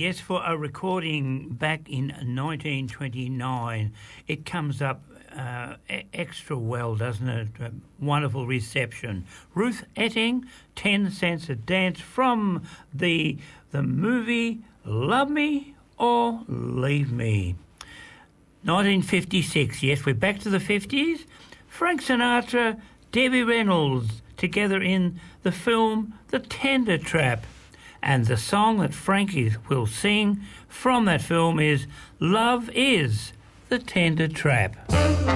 Yes, for a recording back in 1929. It comes up extra well, doesn't it? Wonderful reception. Ruth Etting, 10 Cents a Dance, from the movie Love Me or Leave Me. 1956, yes, we're back to the 50s. Frank Sinatra, Debbie Reynolds, together in the film The Tender Trap. And the song that Frankie will sing from that film is Love Is the Tender Trap.